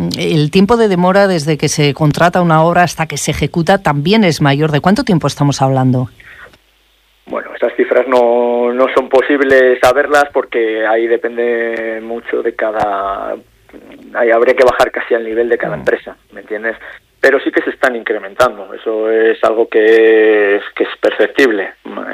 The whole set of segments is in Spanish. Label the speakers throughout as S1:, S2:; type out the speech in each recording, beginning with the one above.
S1: el tiempo de demora desde que se contrata una obra hasta que se ejecuta también es mayor. ¿De cuánto tiempo estamos hablando?
S2: Bueno, esas cifras no son posibles saberlas porque ahí depende mucho de cada... Ahí habría que bajar casi al nivel de cada empresa, ¿me entiendes? Pero sí que se están incrementando, eso es algo que es perceptible.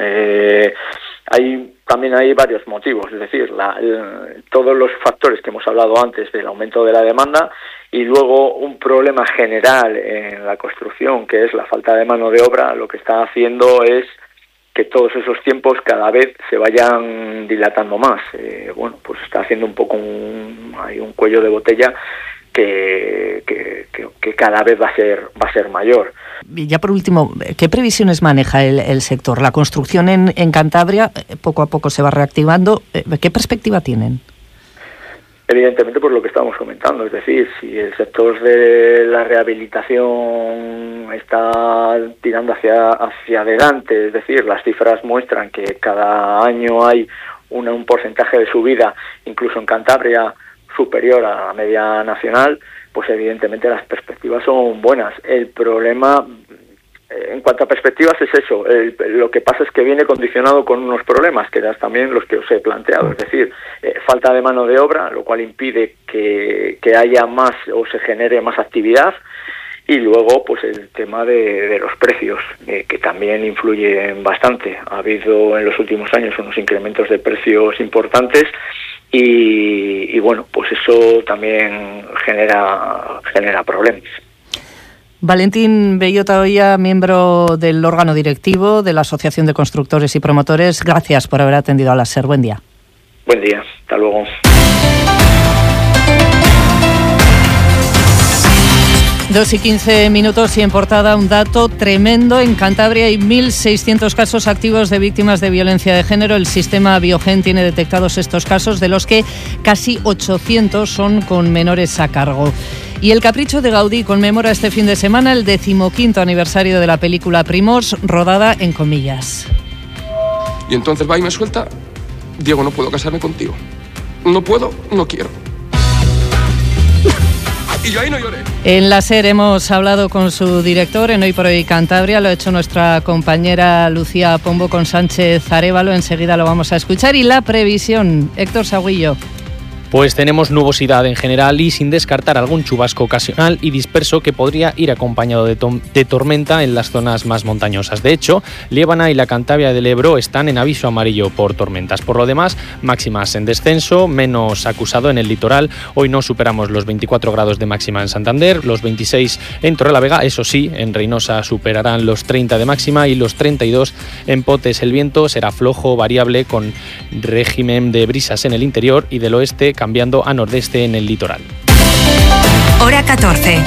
S2: También hay varios motivos, es decir, todos los factores que hemos hablado antes del aumento de la demanda y luego un problema general en la construcción, que es la falta de mano de obra, lo que está haciendo es que todos esos tiempos cada vez se vayan dilatando más. Pues está haciendo un poco hay un cuello de botella que cada vez va a ser mayor.
S1: Y ya por último, ¿qué previsiones maneja el sector? La construcción en Cantabria poco a poco se va reactivando. ¿Qué perspectiva tienen?
S2: Evidentemente, por lo que estamos comentando, es decir, si el sector de la rehabilitación está tirando hacia adelante, es decir, las cifras muestran que cada año hay un porcentaje de subida, incluso en Cantabria, superior a la media nacional, pues evidentemente las perspectivas son buenas. El problema, en cuanto a perspectivas, es eso. Lo que pasa es que viene condicionado con unos problemas, que eran también los que os he planteado, es decir, falta de mano de obra, lo cual impide que haya más o se genere más actividad, y luego pues el tema de los precios, que también influyen bastante. Ha habido en los últimos años unos incrementos de precios importantes y bueno, pues eso también genera problemas.
S1: Valentín Bellota Oya, miembro del órgano directivo de la Asociación de Constructores y Promotores, gracias por haber atendido a la SER. Buen día.
S2: Buen día, hasta luego.
S1: 2:15 y en portada un dato tremendo. En Cantabria hay 1.600 casos activos de víctimas de violencia de género. El sistema Biogen tiene detectados estos casos, de los que casi 800 son con menores a cargo. Y el Capricho de Gaudí conmemora este fin de semana el 15º aniversario de la película Primors, rodada en Comillas.
S3: Y entonces va y me suelta: Diego, no puedo casarme contigo. No puedo, no quiero. Y yo ahí no lloré.
S1: En la SER hemos hablado con su director en Hoy por Hoy Cantabria. Lo ha hecho nuestra compañera Lucía Pombo con Sánchez Arévalo. Enseguida lo vamos a escuchar. Y la previsión, Héctor Sagüillo.
S4: Pues tenemos nubosidad en general y sin descartar algún chubasco ocasional y disperso que podría ir acompañado de tormenta en las zonas más montañosas. De hecho, Liébana y la Cantabria del Ebro están en aviso amarillo por tormentas. Por lo demás, máximas en descenso, menos acusado en el litoral. Hoy no superamos los 24 grados de máxima en Santander, los 26 en Torrelavega. Eso sí, en Reynosa superarán los 30 de máxima y los 32 en Potes. El viento será flojo, variable, con régimen de brisas en el interior y del oeste, cambiando a nordeste en el litoral.
S5: Hora 14.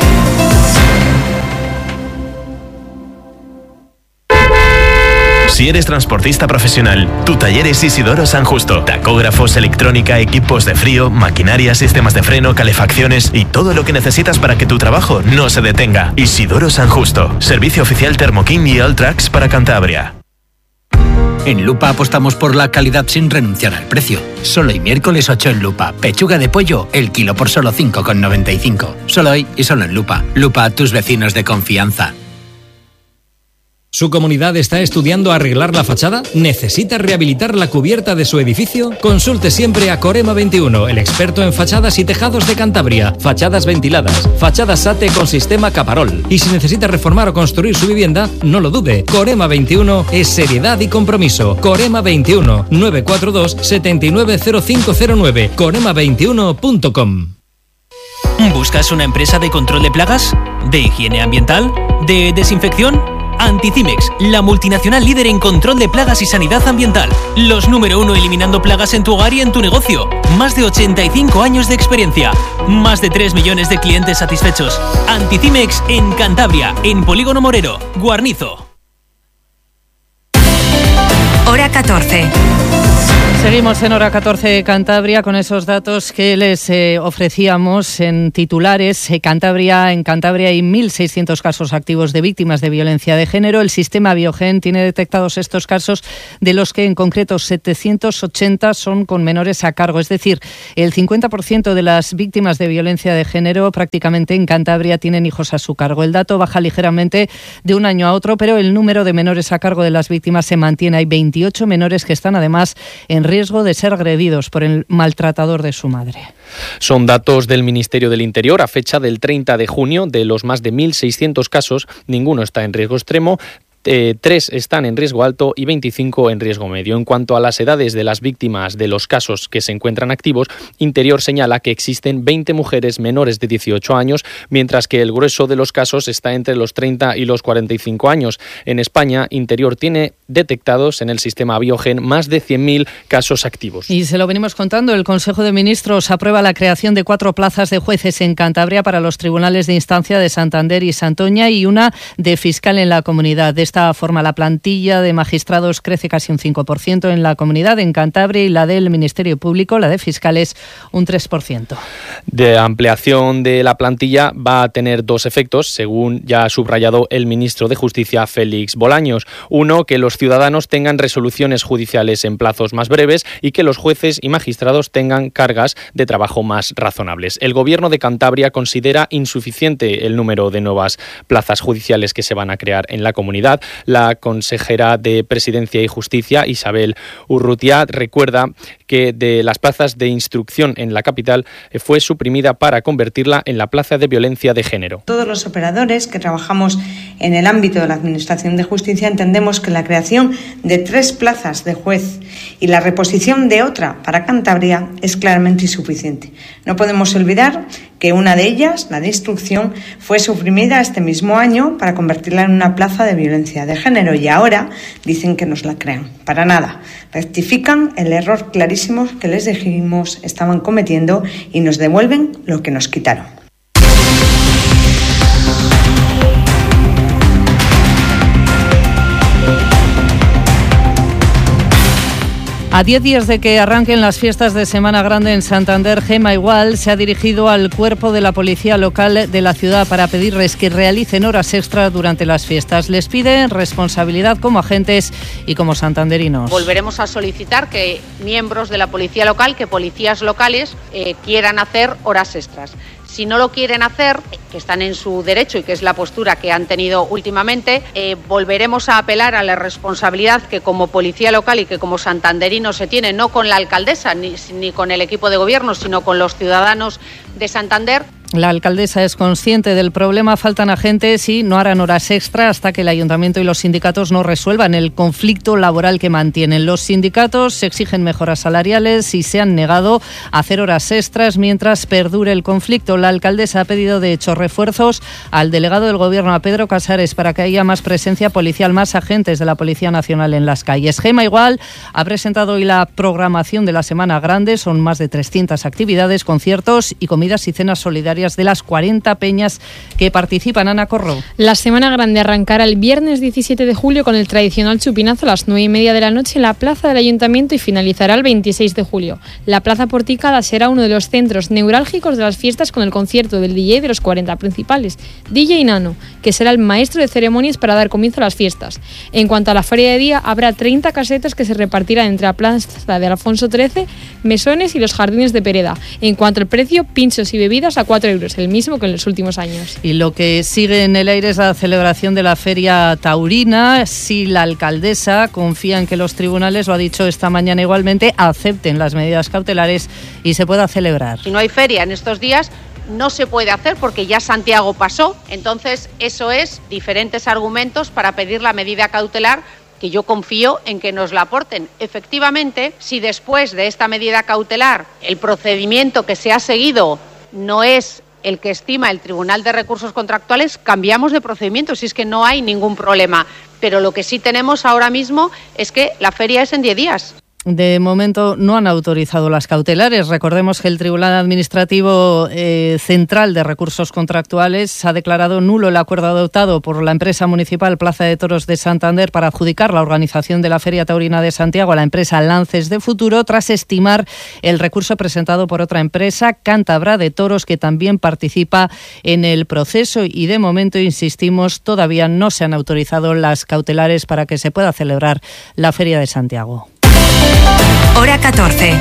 S6: Si eres transportista profesional, tu taller es Isidoro San Justo. Tacógrafos, electrónica, equipos de frío, maquinaria, sistemas de freno, calefacciones y todo lo que necesitas para que tu trabajo no se detenga. Isidoro San Justo. Servicio oficial Thermoking y Alltrax para Cantabria.
S7: En Lupa apostamos por la calidad sin renunciar al precio. Solo hoy miércoles 8 en Lupa. Pechuga de pollo, el kilo por solo 5,95. Solo hoy y solo en Lupa. Lupa, tus vecinos de confianza.
S8: ¿Su comunidad está estudiando arreglar la fachada? ¿Necesita rehabilitar la cubierta de su edificio? Consulte siempre a Corema 21, el experto en fachadas y tejados de Cantabria. Fachadas ventiladas, fachadas SATE con sistema Caparol. Y si necesita reformar o construir su vivienda, no lo dude. Corema 21 es seriedad y compromiso. Corema 21, 942 790509. corema21.com.
S9: ¿Buscas una empresa de control de plagas? ¿De higiene ambiental? ¿De desinfección? Anticimex, la multinacional líder en control de plagas y sanidad ambiental. Los número 1 eliminando plagas en tu hogar y en tu negocio. Más de 85 años de experiencia. Más de 3 millones de clientes satisfechos. Anticimex en Cantabria, en Polígono Morero, Guarnizo.
S5: Hora 14.
S1: Seguimos en Hora 14 Cantabria con esos datos que les ofrecíamos en titulares. En Cantabria hay 1.600 casos activos de víctimas de violencia de género. El sistema Biogen tiene detectados estos casos, de los que en concreto 780 son con menores a cargo. Es decir, el 50% de las víctimas de violencia de género prácticamente en Cantabria tienen hijos a su cargo. El dato baja ligeramente de un año a otro, pero el número de menores a cargo de las víctimas se mantiene. Hay 28 menores que están además en riesgo de ser agredidos por el maltratador de su madre.
S4: Son datos del Ministerio del Interior a fecha del 30 de junio. De los más de 1.600 casos, ninguno está en riesgo extremo. 3 están en riesgo alto y 25 en riesgo medio. En cuanto a las edades de las víctimas de los casos que se encuentran activos, Interior señala que existen 20 mujeres menores de 18 años, mientras que el grueso de los casos está entre los 30 y los 45 años. En España, Interior tiene detectados en el sistema Biogen más de 100.000 casos activos.
S1: Y se lo venimos contando, el Consejo de Ministros aprueba la creación de 4 plazas de jueces en Cantabria para los tribunales de instancia de Santander y Santoña y una de fiscal en la comunidad. De esta forma, la plantilla de magistrados crece casi un 5% en la comunidad, en Cantabria, y la del Ministerio Público, la de fiscales, un 3%.
S4: De ampliación de la plantilla va a tener 2 efectos, según ya ha subrayado el ministro de Justicia, Félix Bolaños. Uno, que los ciudadanos tengan resoluciones judiciales en plazos más breves y que los jueces y magistrados tengan cargas de trabajo más razonables. El Gobierno de Cantabria considera insuficiente el número de nuevas plazas judiciales que se van a crear en la comunidad. La consejera de Presidencia y Justicia, Isabel Urrutia, recuerda que de las plazas de instrucción en la capital fue suprimida para convertirla en la plaza de violencia de género.
S10: Todos los operadores que trabajamos en el ámbito de la Administración de Justicia entendemos que la creación de 3 plazas de juez y la reposición de otra para Cantabria es claramente insuficiente. No podemos olvidar que una de ellas, la de instrucción, fue suprimida este mismo año para convertirla en una plaza de violencia de género y ahora dicen que nos la crean. Para nada. Rectifican el error clarísimo que les dijimos estaban cometiendo y nos devuelven lo que nos quitaron.
S1: A 10 días de que arranquen las fiestas de Semana Grande en Santander, Gema Igual se ha dirigido al cuerpo de la policía local de la ciudad para pedirles que realicen horas extras durante las fiestas. Les pide responsabilidad como agentes y como santanderinos.
S11: Volveremos a solicitar que miembros de la policía local, que policías locales quieran hacer horas extras. Si no lo quieren hacer, que están en su derecho y que es la postura que han tenido últimamente, volveremos a apelar a la responsabilidad que como policía local y que como santanderinos se tiene, no con la alcaldesa ni con el equipo de gobierno, sino con los ciudadanos de Santander.
S1: La alcaldesa es consciente del problema, faltan agentes y no harán horas extra hasta que el ayuntamiento y los sindicatos no resuelvan el conflicto laboral que mantienen. Los sindicatos exigen mejoras salariales y se han negado a hacer horas extras mientras perdure el conflicto. La alcaldesa ha pedido, de hecho, refuerzos al delegado del Gobierno, a Pedro Casares, para que haya más presencia policial, más agentes de la Policía Nacional en las calles. Gema Igual ha presentado hoy la programación de la Semana Grande. Son más de 300 actividades, conciertos y comidas y cenas solidarias de las 40 peñas que participan. Ana Corro.
S12: La Semana Grande arrancará el viernes 17 de julio con el tradicional chupinazo a las 9:30 de la noche en la plaza del Ayuntamiento y finalizará el 26 de julio. La plaza porticada será uno de los centros neurálgicos de las fiestas con el concierto del DJ de los 40 principales, DJ Nano, que será el maestro de ceremonias para dar comienzo a las fiestas. En cuanto a la feria de día, habrá 30 casetas que se repartirán entre la plaza de Alfonso XIII, Mesones y los jardines de Pereda. En cuanto al precio, pinchos y bebidas a 4 euros, el mismo que en los últimos años.
S1: Y lo que sigue en el aire es la celebración de la Feria Taurina. Si la alcaldesa confía en que los tribunales, lo ha dicho esta mañana igualmente, acepten las medidas cautelares y se pueda celebrar.
S11: Si no hay feria en estos días, no se puede hacer porque ya Santiago pasó. Entonces, eso es diferentes argumentos para pedir la medida cautelar, que yo confío en que nos la aporten. Efectivamente, si después de esta medida cautelar el procedimiento que se ha seguido no es el que estima el Tribunal de Recursos Contractuales, cambiamos de procedimiento, si es que no hay ningún problema. Pero lo que sí tenemos ahora mismo es que la feria es en 10 días.
S1: de momento no han autorizado las cautelares. Recordemos que el Tribunal Administrativo Central de Recursos Contractuales ha declarado nulo el acuerdo adoptado por la empresa municipal Plaza de Toros de Santander para adjudicar la organización de la Feria Taurina de Santiago a la empresa Lances de Futuro, tras estimar el recurso presentado por otra empresa, Cántabra de Toros, que también participa en el proceso, y de momento, insistimos, todavía no se han autorizado las cautelares para que se pueda celebrar la Feria de Santiago.
S5: Hora 14.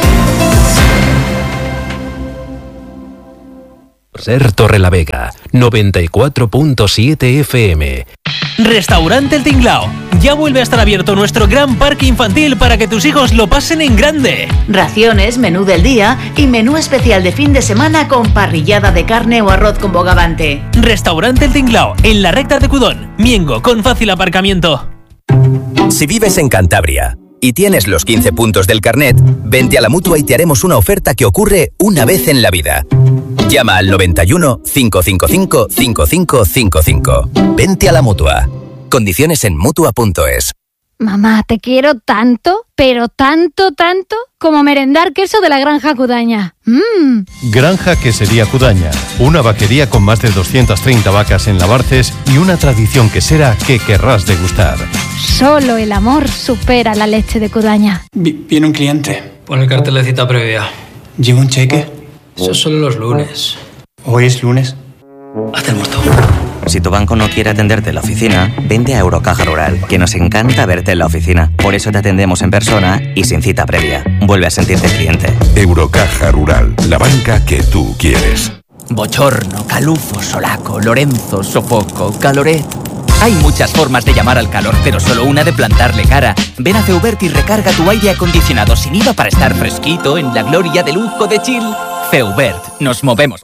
S13: Ser Torrelavega, 94.7 FM.
S9: Restaurante El Tinglao. Ya vuelve a estar abierto nuestro gran parque infantil para que tus hijos lo pasen en grande.
S14: Raciones, menú del día y menú especial de fin de semana con parrillada de carne o arroz con bogavante.
S9: Restaurante El Tinglao, en la recta de Cudón, Miengo, con fácil aparcamiento.
S15: Si vives en Cantabria y tienes los 15 puntos del carnet, vente a la Mutua y te haremos una oferta que ocurre una vez en la vida. Llama al 91 555 5555. Vente a la Mutua. Condiciones en Mutua.es.
S16: Mamá, te quiero tanto, pero tanto, tanto, como merendar queso de la Granja Cudaña.
S17: Granja Quesería Cudaña, una vaquería con más de 230 vacas en Labarces y una tradición quesera que querrás degustar.
S16: Solo el amor supera la leche de Cudaña.
S18: Viene un cliente.
S19: Pon el cartel de cita previa.
S18: ¿Lleva un cheque?
S19: Eso solo los lunes.
S18: ¿Hoy es lunes?
S19: Hazte el muerto.
S20: Si tu banco no quiere atenderte en la oficina, vente a Eurocaja Rural, que nos encanta verte en la oficina. Por eso te atendemos en persona y sin cita previa. Vuelve a sentirte cliente.
S21: Eurocaja Rural, la banca que tú quieres.
S22: Bochorno, calufo, solaco, Lorenzo, sofoco, caloret. Hay muchas formas de llamar al calor, pero solo una de plantarle cara. Ven a Feubert y recarga tu aire acondicionado sin IVA para estar fresquito en la gloria de lujo de Chill. Feubert, nos movemos.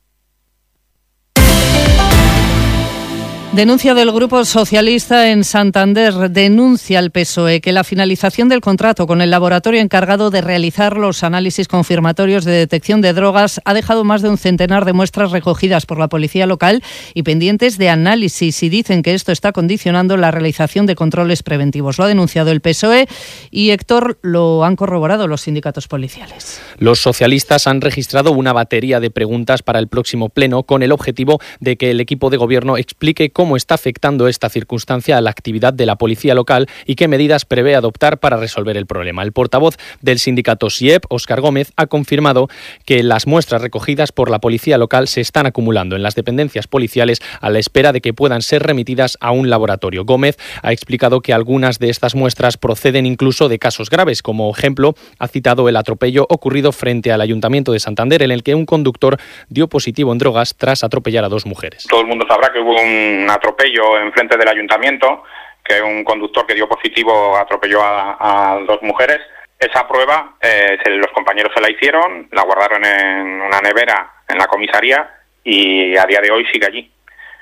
S1: Denuncia del Grupo Socialista en Santander. Denuncia al PSOE que la finalización del contrato con el laboratorio encargado de realizar los análisis confirmatorios de detección de drogas ha dejado más de un centenar de muestras recogidas por la policía local y pendientes de análisis, y dicen que esto está condicionando la realización de controles preventivos. Lo ha denunciado el PSOE y, Héctor, lo han corroborado los sindicatos policiales.
S4: Los socialistas han registrado una batería de preguntas para el próximo pleno con el objetivo de que el equipo de gobierno explique cómo está afectando esta circunstancia a la actividad de la policía local y qué medidas prevé adoptar para resolver el problema. El portavoz del sindicato SIEP, Óscar Gómez, ha confirmado que las muestras recogidas por la policía local se están acumulando en las dependencias policiales a la espera de que puedan ser remitidas a un laboratorio. Gómez ha explicado que algunas de estas muestras proceden incluso de casos graves. Como ejemplo, ha citado el atropello ocurrido frente al Ayuntamiento de Santander, en el que un conductor dio positivo en drogas tras atropellar a dos mujeres.
S23: Todo el mundo sabrá que hubo un atropello enfrente del ayuntamiento, que un conductor que dio positivo atropelló a dos mujeres. Esa prueba los compañeros se la hicieron, la guardaron en una nevera en la comisaría y a día de hoy sigue allí.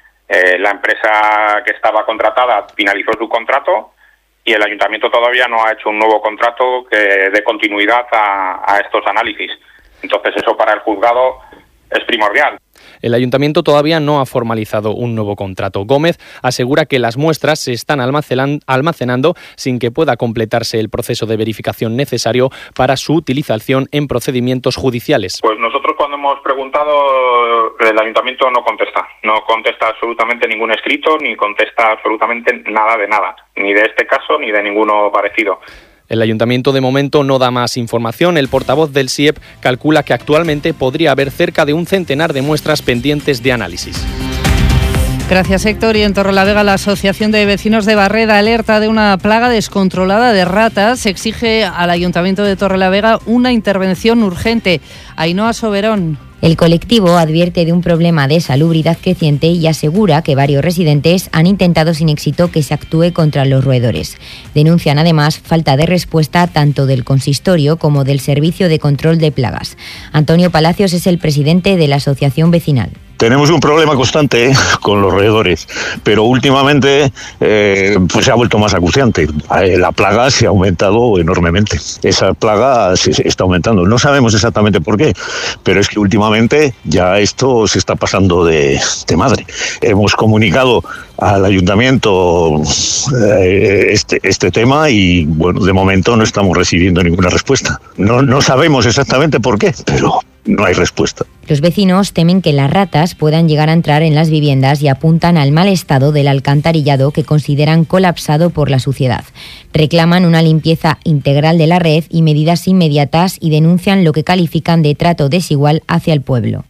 S23: La empresa que estaba contratada finalizó su contrato y el ayuntamiento todavía no ha hecho un nuevo contrato que dé continuidad a estos análisis. Entonces eso para el juzgado es primordial.
S4: El ayuntamiento todavía no ha formalizado un nuevo contrato. Gómez asegura que las muestras se están almacenando sin que pueda completarse el proceso de verificación necesario para su utilización en procedimientos judiciales.
S23: Pues nosotros cuando hemos preguntado, el ayuntamiento no contesta absolutamente ningún escrito, ni contesta absolutamente nada de nada, ni de este caso ni de ninguno parecido.
S4: El ayuntamiento de momento no da más información. El portavoz del SIEP calcula que actualmente podría haber cerca de un centenar de muestras pendientes de análisis.
S1: Gracias, Héctor. Y en Torrelavega, la Asociación de Vecinos de Barreda alerta de una plaga descontrolada de ratas. Exige al Ayuntamiento de Torrelavega una intervención urgente. Ainhoa Soberón.
S24: El colectivo advierte de un problema de salubridad creciente y asegura que varios residentes han intentado sin éxito que se actúe contra los roedores. Denuncian además falta de respuesta tanto del consistorio como del Servicio de Control de Plagas. Antonio Palacios es el presidente de la asociación vecinal.
S2: Tenemos un problema constante con los roedores, pero últimamente pues se ha vuelto más acuciante. La plaga se ha aumentado enormemente. Esa plaga se está aumentando. No sabemos exactamente por qué, pero es que últimamente ya esto se está pasando de madre. Hemos comunicado al ayuntamiento este tema y bueno, de momento no estamos recibiendo ninguna respuesta. No sabemos exactamente por qué, pero no hay respuesta.
S24: Los vecinos temen que las ratas puedan llegar a entrar en las viviendas y apuntan al mal estado del alcantarillado que consideran colapsado por la suciedad. Reclaman una limpieza integral de la red y medidas inmediatas y denuncian lo que califican de trato desigual hacia el pueblo.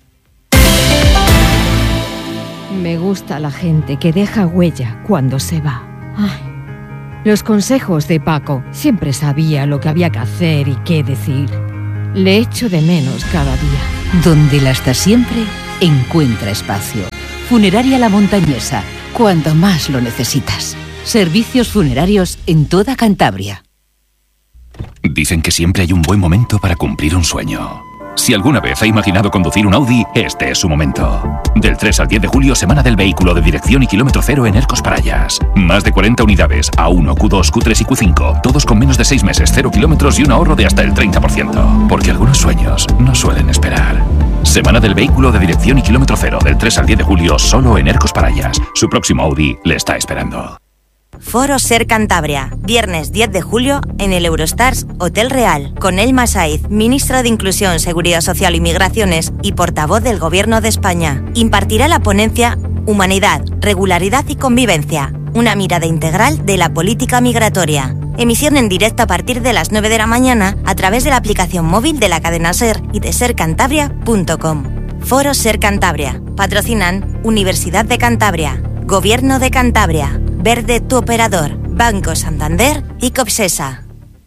S3: Me gusta la gente que deja huella cuando se va. Ay, los consejos de Paco. Siempre sabía lo que había que hacer y qué decir. Le echo de menos cada día.
S6: Donde la está siempre, encuentra espacio. Funeraria La Montañesa, cuando más lo necesitas. Servicios funerarios en toda Cantabria.
S7: Dicen que siempre hay un buen momento para cumplir un sueño. Si alguna vez ha imaginado conducir un Audi, este es su momento. Del 3 al 10 de julio, semana del vehículo de dirección y kilómetro cero en Ercos Parayas. Más de 40 unidades, A1, Q2, Q3 y Q5. Todos con menos de 6 meses, 0 kilómetros y un ahorro de hasta el 30%. Porque algunos sueños no suelen esperar. Semana del vehículo de dirección y kilómetro cero, del 3 al 10 de julio, solo en Ercos Parayas. Su próximo Audi le está esperando.
S25: Foro Ser Cantabria, viernes 10 de julio en el Eurostars Hotel Real, con Elma Saiz, ministra de Inclusión, Seguridad Social y Migraciones y portavoz del Gobierno de España. Impartirá la ponencia Humanidad, Regularidad y Convivencia, una mirada integral de la política migratoria. Emisión en directo a partir de las 9 de la mañana a través de la aplicación móvil de la cadena SER y de sercantabria.com. Foro Ser Cantabria. Patrocinan Universidad de Cantabria, Gobierno de Cantabria, Verde tu operador, Banco Santander y Copsesa.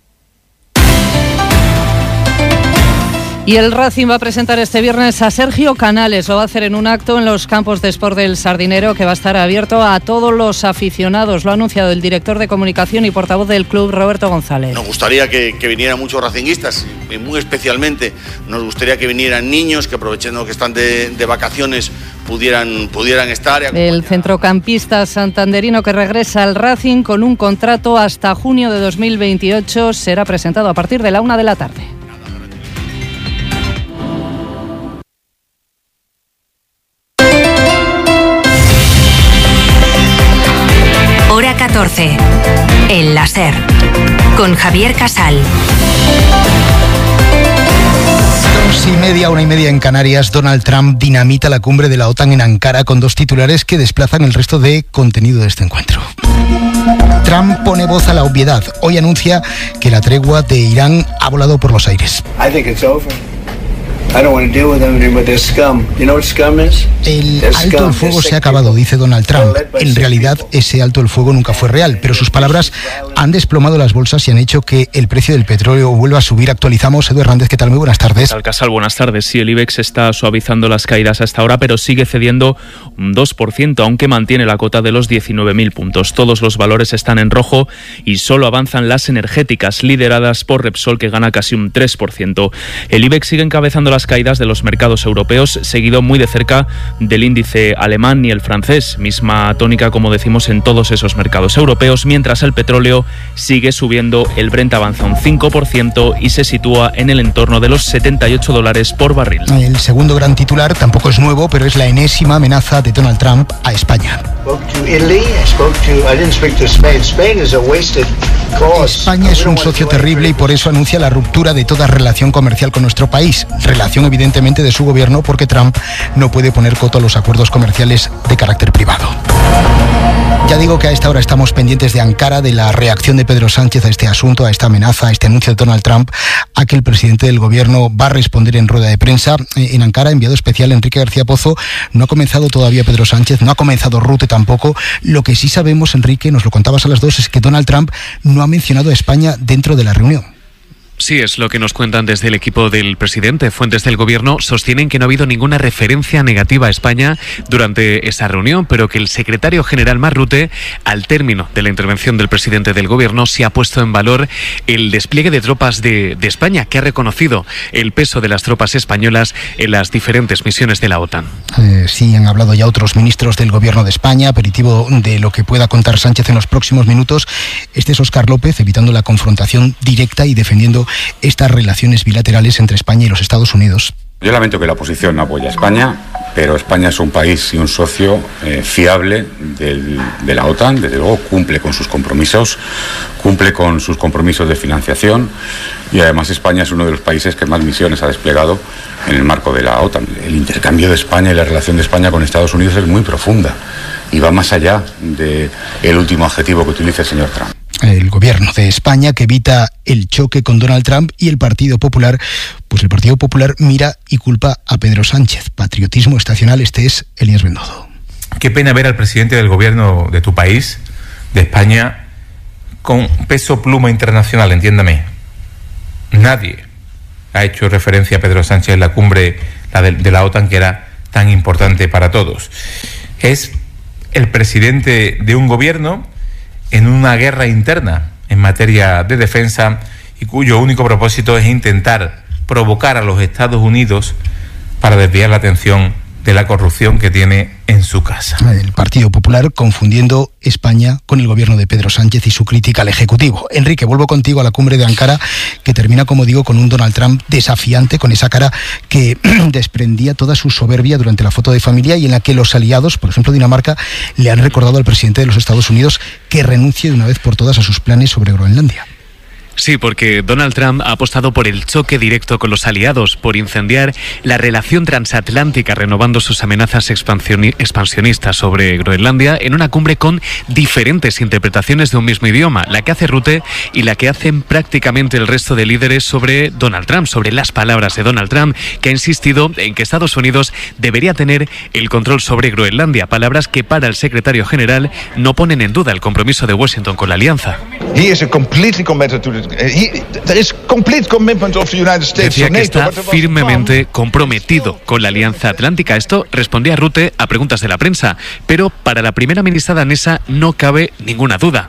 S1: Y el Racing va a presentar este viernes a Sergio Canales. Lo va a hacer en un acto en los campos de Sport del Sardinero, que va a estar abierto a todos los aficionados. Lo ha anunciado el director de comunicación y portavoz del club, Roberto González.
S26: Nos gustaría que vinieran muchos racinguistas, y muy especialmente nos gustaría que vinieran niños que, aprovechando que están de vacaciones, pudieran estar.
S1: El centrocampista santanderino que regresa al Racing con un contrato hasta junio de 2028 será presentado a partir de la 1 de la tarde.
S5: Hora 14. El láser. Con Javier Casal.
S27: 2:30, 1:30 en Canarias. Donald Trump dinamita la cumbre de la OTAN en Ankara con dos titulares que desplazan el resto de contenido de este encuentro. Trump pone voz a la obviedad. Hoy anuncia que la tregua de Irán ha volado por los aires. El alto el fuego se ha acabado, dice Donald Trump. En realidad, ese alto el fuego nunca fue real, pero sus palabras han desplomado las bolsas y han hecho que el precio del petróleo vuelva a subir. Actualizamos. Edu Hernández, ¿qué tal? Muy buenas tardes.
S28: Casal, buenas tardes. Sí, el IBEX está suavizando las caídas hasta ahora, pero sigue cediendo un 2%, aunque mantiene la cota de los 19.000 puntos. Todos los valores están en rojo y solo avanzan las energéticas, lideradas por Repsol, que gana casi un 3%. El IBEX sigue encabezando las caídas de los mercados europeos, seguido muy de cerca del índice alemán y el francés, misma tónica, como decimos, en todos esos mercados europeos, mientras el petróleo sigue subiendo. El Brent avanza un 5% y se sitúa en el entorno de los $78 por barril.
S27: El segundo gran titular tampoco es nuevo, pero es la enésima amenaza de Donald Trump a España. España es un socio terrible y por eso anuncia la ruptura de toda relación comercial con nuestro país. Relación evidentemente de su gobierno, porque Trump no puede poner coto a los acuerdos comerciales de carácter privado. Ya digo que a esta hora estamos pendientes de Ankara, de la reacción de Pedro Sánchez a este asunto, a esta amenaza, a este anuncio de Donald Trump, a que el presidente del gobierno va a responder en rueda de prensa. En Ankara, enviado especial Enrique García Pozo. No ha comenzado todavía Pedro Sánchez, no ha comenzado Rute tampoco. Lo que sí sabemos, Enrique, nos lo contabas a las 2, es que Donald Trump no ha mencionado a España dentro de la reunión.
S8: Sí, es lo que nos cuentan desde el equipo del presidente. Fuentes del gobierno sostienen que no ha habido ninguna referencia negativa a España durante esa reunión, pero que el secretario general Marc Rutte, al término de la intervención del presidente del gobierno, sí ha puesto en valor el despliegue de tropas de España, que ha reconocido el peso de las tropas españolas en las diferentes misiones de la OTAN.
S27: Sí, han hablado ya otros ministros del gobierno de España, aperitivo de lo que pueda contar Sánchez en los próximos minutos. Este es Óscar López, evitando la confrontación directa y defendiendo estas relaciones bilaterales entre España y los Estados Unidos.
S9: Yo lamento que la oposición no apoye a España, pero España es un país y un socio fiable de la OTAN. Desde luego cumple con sus compromisos de financiación, y además España es uno de los países que más misiones ha desplegado en el marco de la OTAN. El intercambio de España y la relación de España con Estados Unidos es muy profunda y va más allá del último adjetivo que utiliza el señor Trump.
S27: El gobierno de España, que evita el choque con Donald Trump, y el Partido Popular, pues el Partido Popular mira y culpa a Pedro Sánchez. Patriotismo estacional. Este es Elías Bendodo.
S10: Qué pena ver al presidente del gobierno de tu país, de España, con peso pluma internacional, entiéndame. Nadie ha hecho referencia a Pedro Sánchez en la cumbre de la OTAN, que era tan importante para todos. Es el presidente de un gobierno en una guerra interna en materia de defensa, y cuyo único propósito es intentar provocar a los Estados Unidos para desviar la atención de la corrupción que tiene en su casa.
S27: El Partido Popular confundiendo España con el gobierno de Pedro Sánchez y su crítica al Ejecutivo. Enrique, vuelvo contigo a la cumbre de Ankara, que termina, como digo, con un Donald Trump desafiante, con esa cara que desprendía toda su soberbia durante la foto de familia, y en la que los aliados, por ejemplo Dinamarca, le han recordado al presidente de los Estados Unidos que renuncie de una vez por todas a sus planes sobre Groenlandia.
S8: Sí, porque Donald Trump ha apostado por el choque directo con los aliados, por incendiar la relación transatlántica, renovando sus amenazas expansionistas sobre Groenlandia en una cumbre con diferentes interpretaciones de un mismo idioma, la que hace Rutte y la que hacen prácticamente el resto de líderes sobre Donald Trump, sobre las palabras de Donald Trump, que ha insistido en que Estados Unidos debería tener el control sobre Groenlandia, palabras que para el secretario general no ponen en duda el compromiso de Washington con la alianza. Decía que está firmemente comprometido con la Alianza Atlántica. Esto respondía Rutte a preguntas de la prensa, pero para la primera ministra danesa no cabe ninguna duda.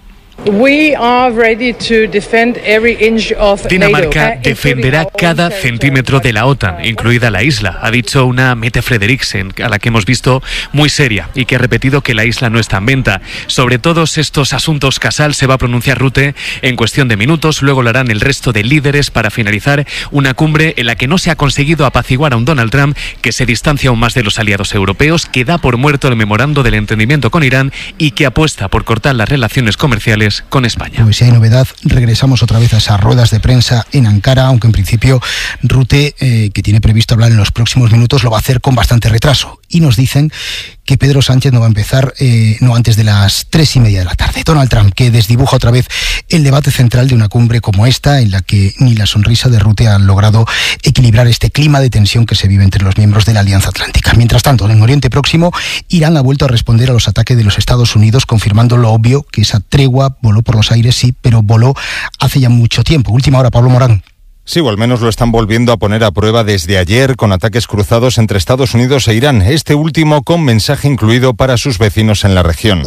S8: Dinamarca defenderá cada centímetro de la OTAN, incluida la isla, ha dicho una Mette Frederiksen, a la que hemos visto muy seria y que ha repetido que la isla no está en venta. Sobre todos estos asuntos, Casal, se va a pronunciar Rutte en cuestión de minutos, luego lo harán el resto de líderes para finalizar una cumbre en la que no se ha conseguido apaciguar a un Donald Trump que se distancia aún más de los aliados europeos, que da por muerto el memorando del entendimiento con Irán y que apuesta por cortar las relaciones comerciales con España.
S27: Pues si hay novedad, regresamos otra vez a esas ruedas de prensa en Ankara, aunque en principio Rutte, que tiene previsto hablar en los próximos minutos, lo va a hacer con bastante retraso. Y nos dicen que Pedro Sánchez no va a empezar no antes de las 3:30 de la tarde. Donald Trump, que desdibuja otra vez el debate central de una cumbre como esta, en la que ni la sonrisa de Rutte ha logrado equilibrar este clima de tensión que se vive entre los miembros de la Alianza Atlántica. Mientras tanto, en Oriente Próximo, Irán ha vuelto a responder a los ataques de los Estados Unidos, confirmando lo obvio, que esa tregua voló por los aires, sí, pero voló hace ya mucho tiempo. Última hora, Pablo Morán.
S11: Sí, o al menos lo están volviendo a poner a prueba desde ayer, con ataques cruzados entre Estados Unidos e Irán, este último con mensaje incluido para sus vecinos en la región.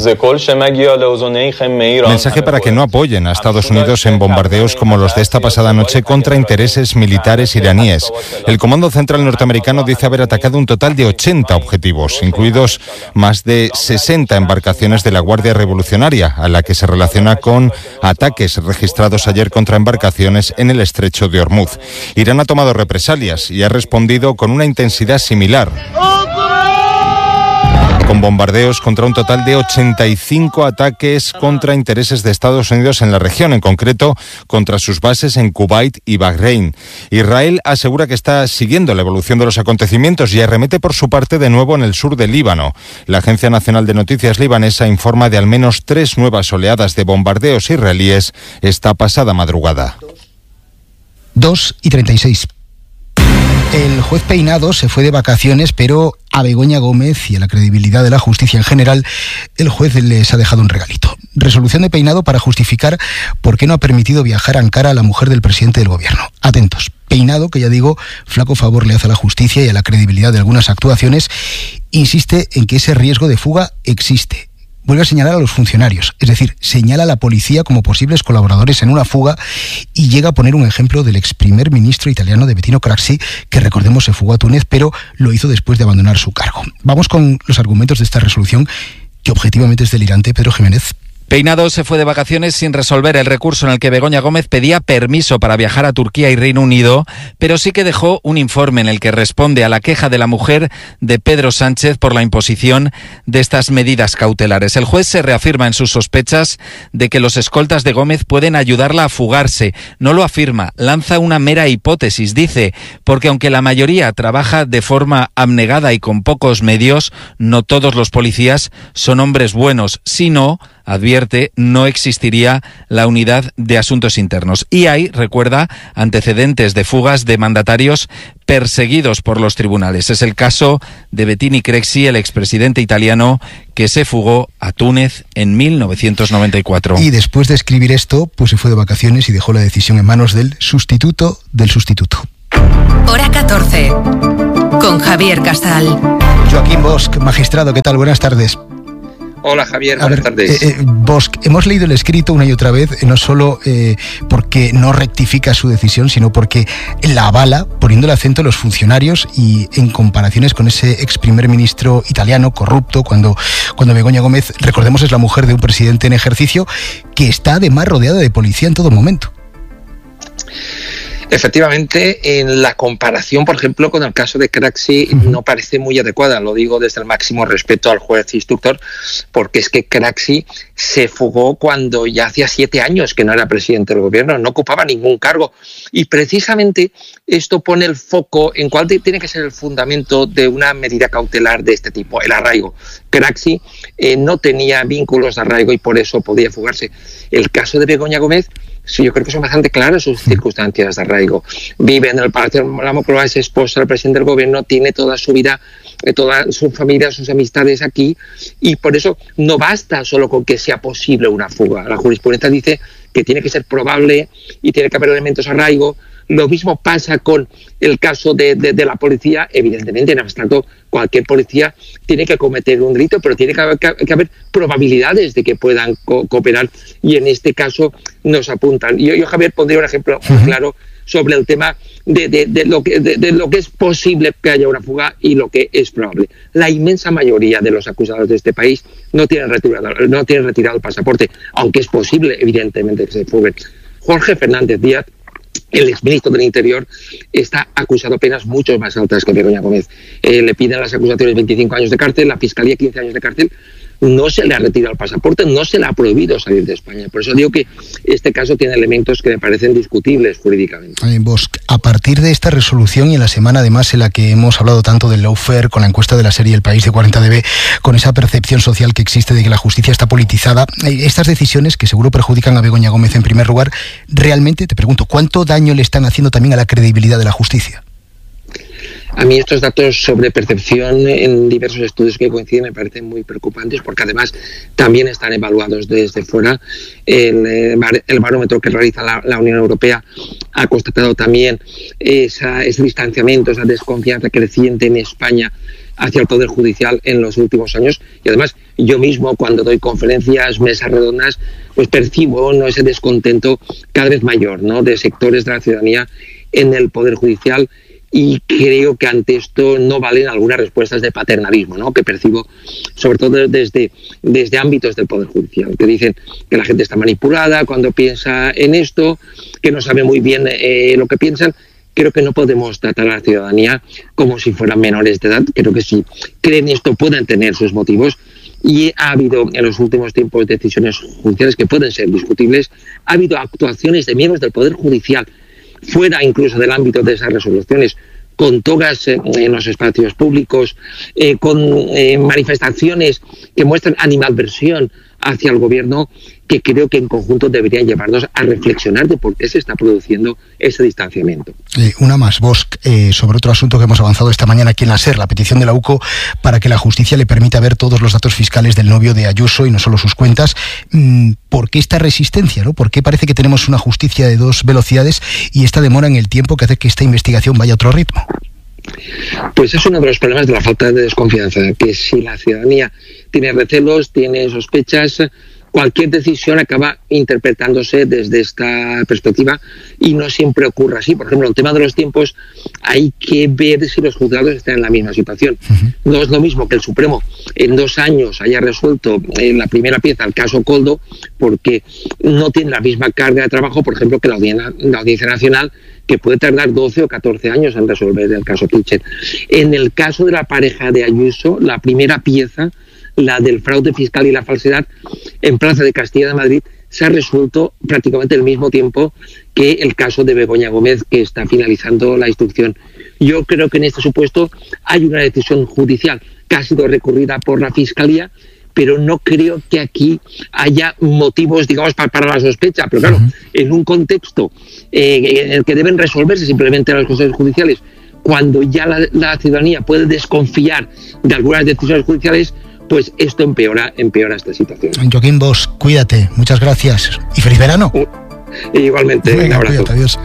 S11: Mensaje para que no apoyen a Estados Unidos en bombardeos como los de esta pasada noche contra intereses militares iraníes. El Comando Central norteamericano dice haber atacado un total de 80 objetivos, incluidos más de 60 embarcaciones de la Guardia Revolucionaria, a la que se relaciona con ataques registrados ayer contra embarcaciones en el estrecho de Hormuz. Irán ha tomado represalias y ha respondido con una intensidad similar, con bombardeos contra un total de 85 ataques contra intereses de Estados Unidos en la región, en concreto contra sus bases en Kuwait y Bahrein. Israel asegura que está siguiendo la evolución de los acontecimientos y arremete por su parte de nuevo en el sur del Líbano. La Agencia Nacional de Noticias libanesa informa de al menos 3 nuevas oleadas de bombardeos israelíes esta pasada madrugada.
S27: 2:36. El juez Peinado se fue de vacaciones, pero a Begoña Gómez y a la credibilidad de la justicia en general, el juez les ha dejado un regalito. resolución de Peinado para justificar por qué no ha permitido viajar a Ankara a la mujer del presidente del gobierno. Atentos. Peinado, que ya digo, flaco favor le hace a la justicia y a la credibilidad de algunas actuaciones, insiste en que ese riesgo de fuga existe. Vuelve a señalar a los funcionarios, es decir, señala a la policía como posibles colaboradores en una fuga y llega a poner un ejemplo del ex primer ministro italiano de Bettino Craxi, que recordemos se fugó a Túnez, pero lo hizo después de abandonar su cargo. Vamos con los argumentos de esta resolución, que objetivamente es delirante. Pedro Jiménez.
S12: Peinado se fue de vacaciones sin resolver el recurso en el que Begoña Gómez pedía permiso para viajar a Turquía y Reino Unido, pero sí que dejó un informe en el que responde a la queja de la mujer de Pedro Sánchez por la imposición de estas medidas cautelares. El juez se reafirma en sus sospechas de que los escoltas de Gómez pueden ayudarla a fugarse. No lo afirma, lanza una mera hipótesis, dice, porque aunque la mayoría trabaja de forma abnegada y con pocos medios, no todos los policías son hombres buenos, sino, advierte, no existiría la unidad de asuntos internos. Y hay, recuerda, antecedentes de fugas de mandatarios perseguidos por los tribunales. Es el caso de Bettino Craxi, el expresidente italiano que se fugó a Túnez en 1994.
S27: Y después de escribir esto, pues se fue de vacaciones y dejó la decisión en manos del sustituto del sustituto.
S5: Hora 14, con Javier Casal.
S27: Joaquín Bosch, magistrado, ¿qué tal? Buenas tardes.
S13: Hola Javier, buenas tardes.
S27: Bosch, hemos leído el escrito una y otra vez, no solo porque no rectifica su decisión, sino porque la avala, poniendo el acento en los funcionarios y en comparaciones con ese ex primer ministro italiano corrupto, cuando Begoña Gómez, recordemos, es la mujer de un presidente en ejercicio que está además rodeada de policía en todo momento.
S13: Efectivamente, en la comparación, por ejemplo, con el caso de Craxi, no parece muy adecuada. Lo digo desde el máximo respeto al juez instructor, porque es que Craxi se fugó cuando ya hacía 7 años que no era presidente del gobierno, no ocupaba ningún cargo. Y precisamente esto pone el foco en cuál tiene que ser el fundamento de una medida cautelar de este tipo, el arraigo. Craxi no tenía vínculos de arraigo y por eso podía fugarse. El caso de Begoña Gómez, sí, yo creo que son bastante claras sus circunstancias de arraigo. Vive en el Palacio de la Moncloa, es esposa del presidente del gobierno, tiene toda su vida, toda su familia, sus amistades aquí, y por eso no basta solo con que sea posible una fuga. La jurisprudencia dice que tiene que ser probable y tiene que haber elementos de arraigo. Lo mismo pasa con el caso de la policía. Evidentemente, en abstracto, cualquier policía tiene que cometer un delito, pero tiene que haber probabilidades de que puedan cooperar, y en este caso nos apuntan. Yo Javier, pondría un ejemplo muy claro sobre el tema de lo que es posible que haya una fuga y lo que es probable. La inmensa mayoría de los acusados de este país no tienen retirado el pasaporte, aunque es posible, evidentemente, que se fuguen. Jorge Fernández Díaz, el exministro del Interior, está acusado a penas mucho más altas que Begoña Gómez. Le piden las acusaciones 25 años de cárcel, la Fiscalía 15 años de cárcel. No se le ha retirado el pasaporte, no se le ha prohibido salir de España. Por eso digo que este caso tiene elementos que me parecen discutibles jurídicamente.
S27: Bosch, a partir de esta resolución y en la semana además en la que hemos hablado tanto del lawfare, con la encuesta de la serie El País de 40DB, con esa percepción social que existe de que la justicia está politizada, estas decisiones que seguro perjudican a Begoña Gómez en primer lugar, realmente, te pregunto, ¿cuánto daño le están haciendo también a la credibilidad de la justicia?
S13: A mí estos datos sobre percepción en diversos estudios que coinciden me parecen muy preocupantes, porque además también están evaluados desde fuera. El barómetro que realiza la Unión Europea ha constatado también ese distanciamiento, esa desconfianza creciente en España hacia el Poder Judicial en los últimos años. Y además yo mismo, cuando doy conferencias, mesas redondas, pues percibo ese descontento cada vez mayor, ¿no?, de sectores de la ciudadanía en el Poder Judicial. Y creo que ante esto no valen algunas respuestas de paternalismo, ¿no?, que percibo sobre todo desde ámbitos del Poder Judicial, que dicen que la gente está manipulada cuando piensa en esto, que no sabe muy bien lo que piensan. Creo que no podemos tratar a la ciudadanía como si fueran menores de edad. Creo que si creen esto pueden tener sus motivos. Y ha habido en los últimos tiempos decisiones judiciales que pueden ser discutibles. Ha habido actuaciones de miembros del Poder Judicial fuera incluso del ámbito de esas resoluciones, con togas en los espacios públicos, con manifestaciones que muestran animadversión hacia el gobierno que creo que en conjunto deberían llevarnos a reflexionar de por qué se está produciendo ese distanciamiento.
S27: Una más, Bosch, sobre otro asunto que hemos avanzado esta mañana aquí en la SER, la petición de la UCO para que la justicia le permita ver todos los datos fiscales del novio de Ayuso y no solo sus cuentas. ¿Por qué esta resistencia, ¿no? ¿Por qué parece que tenemos una justicia de dos velocidades y esta demora en el tiempo que hace que esta investigación vaya a otro ritmo?
S13: Pues es uno de los problemas de la falta de desconfianza, que si la ciudadanía tiene recelos, tiene sospechas, cualquier decisión acaba interpretándose desde esta perspectiva y no siempre ocurre así. Por ejemplo, el tema de los tiempos, hay que ver si los juzgados están en la misma situación. No es lo mismo que el Supremo en 2 años haya resuelto en la primera pieza el caso Koldo, porque no tiene la misma carga de trabajo, por ejemplo, que la Audiencia Nacional, que puede tardar 12 o 14 años en resolver el caso Kitchen. En el caso de la pareja de Ayuso, la primera pieza, la del fraude fiscal y la falsedad, en Plaza de Castilla de Madrid, se ha resuelto prácticamente al mismo tiempo que el caso de Begoña Gómez, que está finalizando la instrucción. Yo creo que en este supuesto hay una decisión judicial que ha sido recurrida por la Fiscalía, pero no creo que aquí haya motivos, digamos, para la sospecha. Pero claro, en un contexto en el que deben resolverse simplemente las cosas judiciales, cuando ya la ciudadanía puede desconfiar de algunas decisiones judiciales, pues esto empeora esta situación.
S27: Joaquín Bosch, cuídate, muchas gracias y feliz verano.
S13: Igualmente,
S27: venga,
S13: un abrazo.
S27: Cuídate, adiós.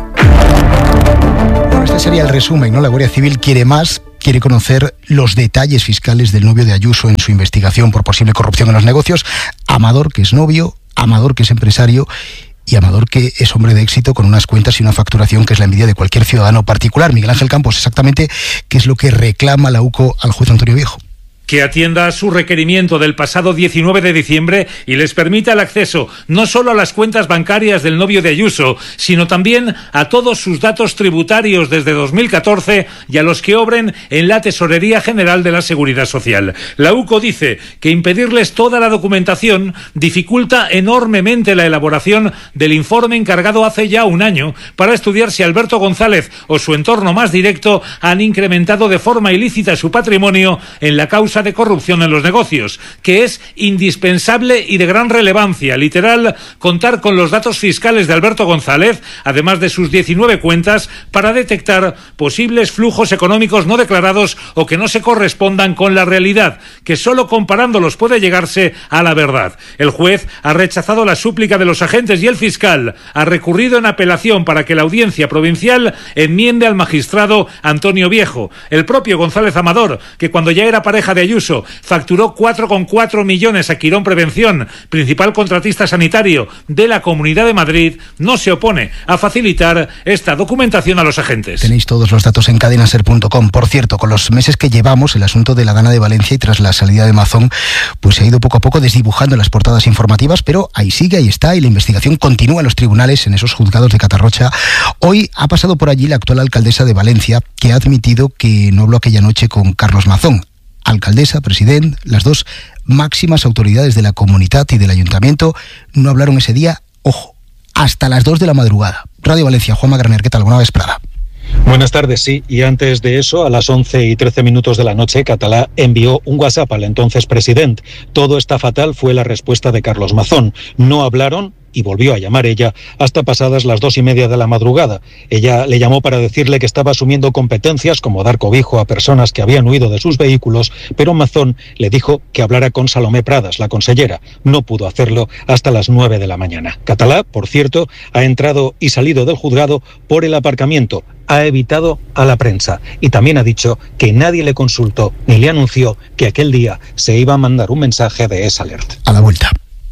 S27: Bueno, este sería el resumen, ¿no? La Guardia Civil quiere más, quiere conocer los detalles fiscales del novio de Ayuso en su investigación por posible corrupción en los negocios. Amador, que es novio, Amador, que es empresario, y Amador, que es hombre de éxito con unas cuentas y una facturación que es la envidia de cualquier ciudadano particular. Miguel Ángel Campos, exactamente qué es lo que reclama la UCO al juez Antonio Viejo.
S14: Que atienda su requerimiento del pasado 19 de diciembre y les permita el acceso no solo a las cuentas bancarias del novio de Ayuso, sino también a todos sus datos tributarios desde 2014 y a los que obren en la Tesorería General de la Seguridad Social. La UCO dice que impedirles toda la documentación dificulta enormemente la elaboración del informe encargado hace ya un año para estudiar si Alberto González o su entorno más directo han incrementado de forma ilícita su patrimonio en la causa de corrupción en los negocios, que es indispensable y de gran relevancia, literal, contar con los datos fiscales de Alberto González, además de sus 19 cuentas, para detectar posibles flujos económicos no declarados o que no se correspondan con la realidad, que solo comparándolos puede llegarse a la verdad. El juez ha rechazado la súplica de los agentes y el fiscal ha recurrido en apelación para que la audiencia provincial enmiende al magistrado Antonio Viejo. El propio González Amador, que cuando ya era pareja de Ayuso facturó 4,4 millones a Quirón Prevención, principal contratista sanitario de la Comunidad de Madrid, no se opone a facilitar esta documentación a los agentes.
S27: Tenéis todos los datos en cadenaser.com. Por cierto, con los meses que llevamos, el asunto de la Dana de Valencia y tras la salida de Mazón, pues se ha ido poco a poco desdibujando las portadas informativas, pero ahí sigue, ahí está, y la investigación continúa en los tribunales, en esos juzgados de Catarrocha. Hoy ha pasado por allí la actual alcaldesa de Valencia, que ha admitido que no habló aquella noche con Carlos Mazón. Alcaldesa, presidente, las dos máximas autoridades de la comunidad y del ayuntamiento no hablaron ese día, ojo, hasta las 2 de la madrugada. Radio Valencia, Juanma Graner, ¿qué tal? Buena vesprada.
S15: Buenas tardes, sí. Y antes de eso, a las 11:13 de la noche, Catalá envió un WhatsApp al entonces presidente. Todo está fatal, fue la respuesta de Carlos Mazón. No hablaron y volvió a llamar ella hasta pasadas las 2:30 de la madrugada. Ella le llamó para decirle que estaba asumiendo competencias como dar cobijo a personas que habían huido de sus vehículos, pero Mazón le dijo que hablara con Salomé Pradas, la consellera. No pudo hacerlo hasta las 9 de la mañana. Catalá, por cierto, ha entrado y salido del juzgado por el aparcamiento. Ha evitado a la prensa y también ha dicho que nadie le consultó ni le anunció que aquel día se iba a mandar un mensaje de S-Alert.
S27: A la vuelta.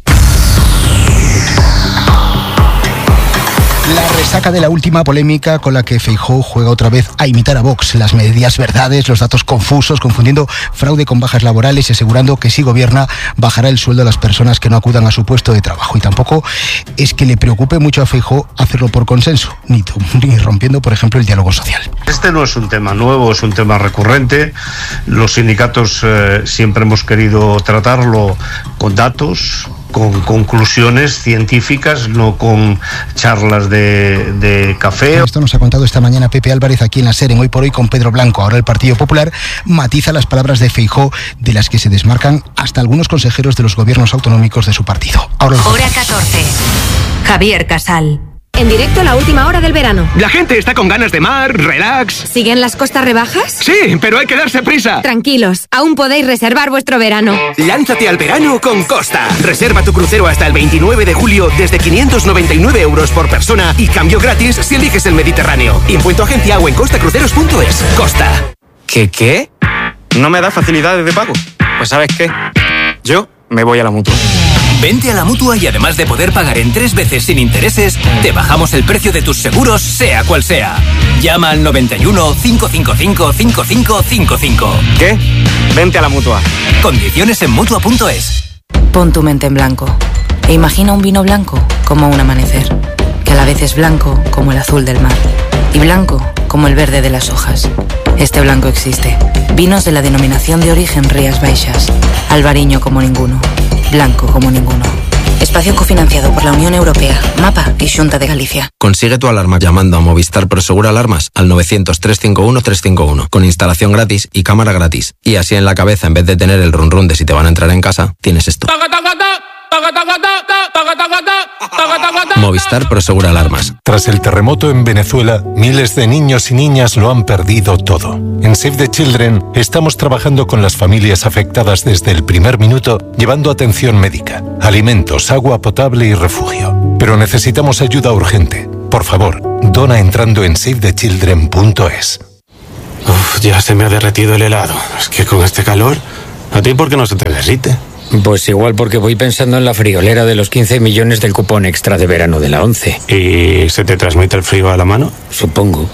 S27: La resaca de la última polémica con la que Feijóo juega otra vez a imitar a Vox, las medias verdades, los datos confusos, confundiendo fraude con bajas laborales y asegurando que si gobierna bajará el sueldo a las personas que no acudan a su puesto de trabajo. Y tampoco es que le preocupe mucho a Feijóo hacerlo por consenso, ni rompiendo, por ejemplo, el diálogo social.
S16: Este no es un tema nuevo, es un tema recurrente. Los sindicatos siempre hemos querido tratarlo con datos, con conclusiones científicas, no con charlas de café.
S27: Esto nos ha contado esta mañana Pepe Álvarez aquí en la SER, en Hoy por Hoy con Pedro Blanco. Ahora el Partido Popular matiza las palabras de Feijóo, de las que se desmarcan hasta algunos consejeros de los gobiernos autonómicos de su partido.
S25: Hora 14. Javier Casal.
S4: En directo, la última hora del verano.
S17: La gente está con ganas de mar, relax.
S4: ¿Siguen las costas rebajas?
S17: Sí, pero hay que darse prisa.
S4: Tranquilos, aún podéis reservar vuestro verano.
S17: Lánzate al verano con Costa. Reserva tu crucero hasta el 29 de julio desde 599 euros por persona y cambio gratis si eliges el Mediterráneo. Impuesto agencia o en costacruceros.es. Costa.
S18: ¿Qué? ¿No me da facilidades de pago? Pues ¿sabes qué? Yo me voy a la Mutua.
S19: Vente a la Mutua y además de poder pagar en 3 veces sin intereses, te bajamos el precio de tus seguros, sea cual sea. Llama al 91 555 5555.
S18: ¿Qué? Vente a la Mutua.
S19: Condiciones en Mutua.es.
S20: Pon tu mente en blanco e imagina un vino blanco como un amanecer, que a la vez es blanco como el azul del mar y blanco como el verde de las hojas. Este blanco existe. Vinos de la denominación de origen Rías Baixas. Albariño como ninguno. Blanco como ninguno. Espacio cofinanciado por la Unión Europea, MAPA y Xunta de Galicia.
S21: Consigue tu alarma llamando a Movistar Prosegur Alarmas al 900-351-351 con instalación gratis y cámara gratis. Y así en la cabeza, en vez de tener el run run de si te van a entrar en casa, tienes esto. Movistar Prosegur Alarmas.
S22: Tras el terremoto en Venezuela, miles de niños y niñas lo han perdido todo. En Save the Children estamos trabajando con las familias afectadas desde el primer minuto, llevando atención médica, alimentos, agua potable y refugio. Pero necesitamos ayuda urgente. Por favor, dona entrando en savethechildren.es.
S18: Ya se me ha derretido el helado. Es que con este calor, ¿a ti por qué no se te derrite?
S23: Pues igual porque voy pensando en la friolera de los 15 millones del cupón extra de verano de la ONCE.
S18: ¿Y se te transmite el frío a la mano?
S23: Supongo.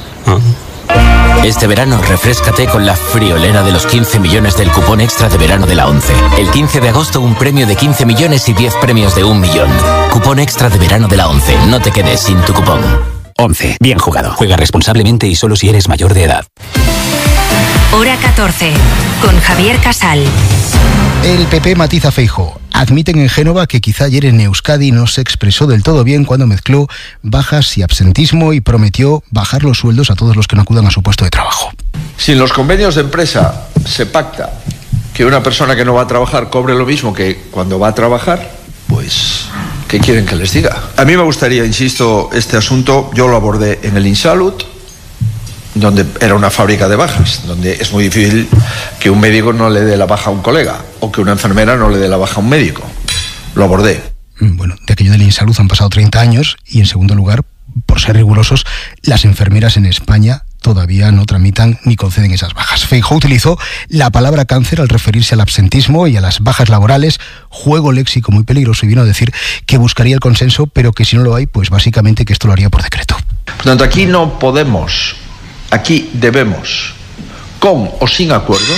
S19: Este verano refréscate con la friolera de los 15 millones del cupón extra de verano de la ONCE. El 15 de agosto un premio de 15 millones y 10 premios de 1 millón. Cupón extra de verano de la ONCE. No te quedes sin tu cupón. ONCE. Bien jugado. Juega responsablemente y solo si eres mayor de edad.
S25: Hora 14. Con Javier Casal.
S27: El PP matiza a Feijóo. Admiten en Génova que quizá ayer en Euskadi no se expresó del todo bien cuando mezcló bajas y absentismo y prometió bajar los sueldos a todos los que no acudan a su puesto de trabajo.
S29: Si en los convenios de empresa se pacta que una persona que no va a trabajar cobre lo mismo que cuando va a trabajar, pues ¿qué quieren que les diga? A mí me gustaría, insisto, este asunto yo lo abordé en el Insalud, donde era una fábrica de bajas, donde es muy difícil que un médico no le dé la baja a un colega o que una enfermera no le dé la baja a un médico. Lo abordé.
S27: Bueno, de aquello del Insalud han pasado 30 años y, en segundo lugar, por ser rigurosos, las enfermeras en España todavía no tramitan ni conceden esas bajas. Feijóo utilizó la palabra cáncer al referirse al absentismo y a las bajas laborales, juego léxico muy peligroso, y vino a decir que buscaría el consenso, pero que si no lo hay, pues básicamente que esto lo haría por decreto.
S29: Por tanto, aquí no podemos, aquí debemos, con o sin acuerdo,